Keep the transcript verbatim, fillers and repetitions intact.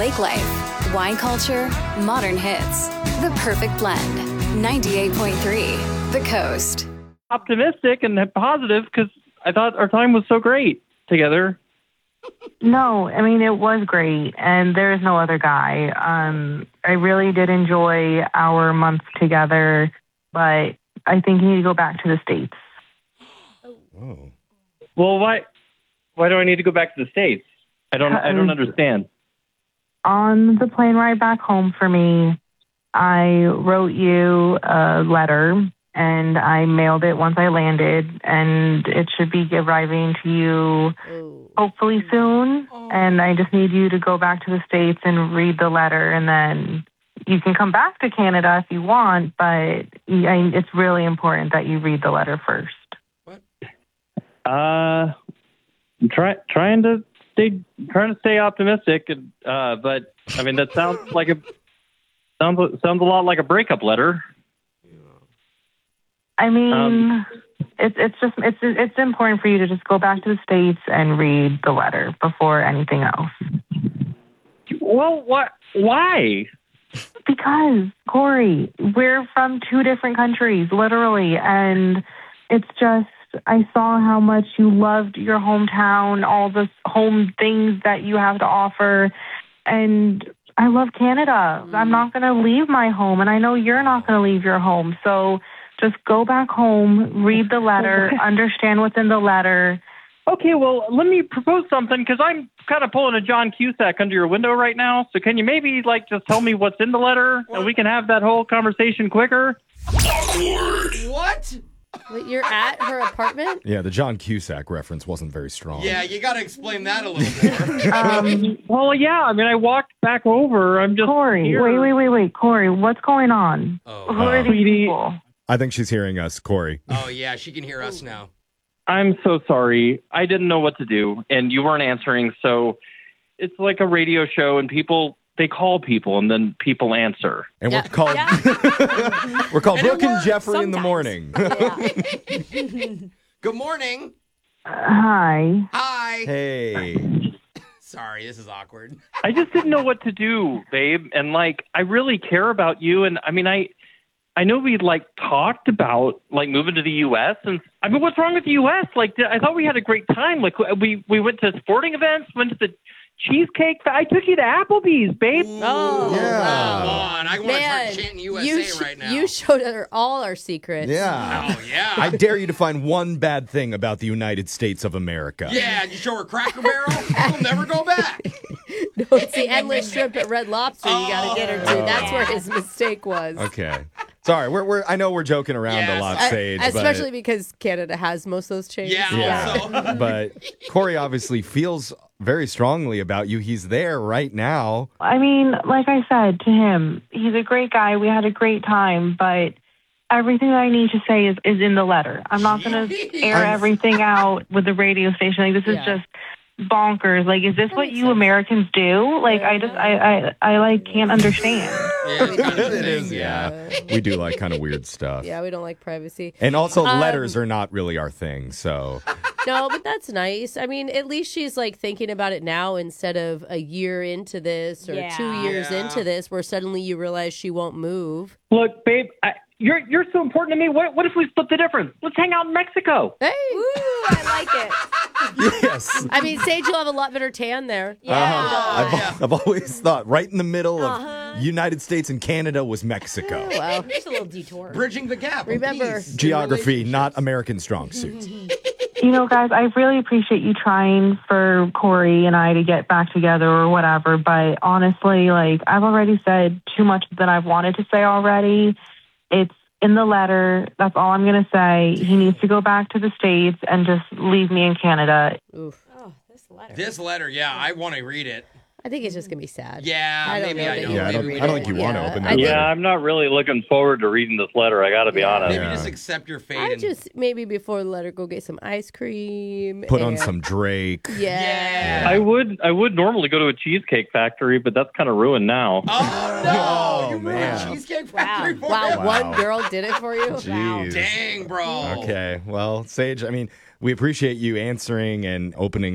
lake life, wine culture, modern hits. The perfect blend. ninety-eight point three, The Coast. Optimistic and positive because I thought our time was so great together. No, I mean, it was great, and there is no other guy. Um, I really did enjoy our month together, but I think you need to go back to the States. Oh. Well, why why do I need to go back to the States? I don't I don't understand. On the plane ride back home for me, I wrote you a letter, and I mailed it once I landed, and it should be arriving to you hopefully soon. And I just need you to go back to the States and read the letter, and then you can come back to Canada if you want, but I, it's really important that you read the letter first. What? Uh, I'm try, trying to stay trying to stay optimistic, uh, but I mean that sounds like a sounds sounds a lot like a breakup letter. I mean, Um, it's it's just it's it's important for you to just go back to the States and read the letter before anything else. Well, what? Why? Because Corey, we're from two different countries, literally, and it's just I saw how much you loved your hometown, all the home things that you have to offer, and I love Canada. I'm not going to leave my home, and I know you're not going to leave your home, so. Just go back home, read the letter, understand what's in the letter. Okay, well, let me propose something because I'm kind of pulling a John Cusack under your window right now. So can you maybe like just tell me what's in the letter and we can have that whole conversation quicker? What? Wait, you're at her apartment? Yeah, the John Cusack reference wasn't very strong. Yeah, you got to explain that a little more. Um, Well, yeah, I mean, I walked back over. I'm just Corey, here. wait, wait, wait, wait, Corey, what's going on? Oh. Who are these Sweetie. people? I think she's hearing us, Corey. Oh, yeah, she can hear us now. I'm so sorry. I didn't know what to do, and you weren't answering. So it's like a radio show, and people they call people, and then people answer. And Yeah. we're called Yeah. we're called And it Brooke and works Jeffrey in the sometimes. morning. Yeah. Good morning. Uh, hi. Hi. Hey. Sorry, this is awkward. I just didn't know what to do, babe, and like I really care about you, and I mean, I. I know we like talked about like moving to the U S and I mean, what's wrong with the U S? Like, I thought we had a great time. Like, we we went to sporting events, went to the cheesecake. I took you to Applebee's, babe. Oh, Yeah. wow. Come on, I want to Man, start chanting U S A you, sh- right now. you showed her all our secrets. Yeah. Oh, yeah. I dare you to find one bad thing about the United States of America. Yeah, you show her Cracker Barrel, we'll never go back. No, it's the endless shrimp at Red Lobster you got to get her to. Oh. That's where his mistake was. Okay. Sorry, we're, we're I know we're joking around Yes. a lot, Uh, Sage, especially because Canada has most of those chains. Yeah. but yeah. Also. But Corey obviously feels very strongly about you. He's there right now. I mean, like I said to him, he's a great guy. We had a great time, but everything that I need to say is, is in the letter. I'm not going to air I'm- everything out with the radio station. Like, this is Yeah. just bonkers. Like, is this That what makes you sense. Americans do? Like, I just, I, I, I like can't understand. Yeah, it's kind of a It thing, is, yeah. We do like kind of weird stuff. Yeah, we don't like privacy. And also, Um, letters are not really our thing, so. No, but that's nice. I mean, at least she's like thinking about it now instead of a year into this or Yeah. two years Yeah. into this where suddenly you realize she won't move. Look, babe, I, you're you're so important to me. What what if we split the difference? Let's hang out in Mexico. Hey. Ooh, I like it. Yes. I mean, Sage will have a lot better tan there. Yeah. Uh-huh. I've, I've always thought right in the middle of Uh-huh. United States and Canada was Mexico. Wow. Just a little detour. Bridging the gap. of Remember- peace. Geography, not American strong suit. You know, guys, I really appreciate you trying for Corey and I to get back together or whatever. But honestly, like, I've already said too much that I've wanted to say already. It's in the letter. That's all I'm going to say. He needs to go back to the States and just leave me in Canada. Oof. Oh, this letter. This letter, yeah, I want to read it. I think it's just going to be sad. Yeah, I don't maybe know I that don't. you Yeah, I Maybe don't, we I don't think you want to Yeah, open I that think- letter. Yeah, I'm not really looking forward to reading this letter. I got to be honest. Maybe Yeah. just accept your fate. I and, just maybe before the letter go get some ice cream. Put on and- some Drake. Yeah. Yeah. I would I would normally go to a cheesecake factory, but that's kind of ruined now. Oh, no. Oh, you ruined man. Cheesecake Factory for Wow, him? Wow. one girl did it for you? Jeez. Dang, bro. Okay. Well, Sage, I mean, we appreciate you answering and opening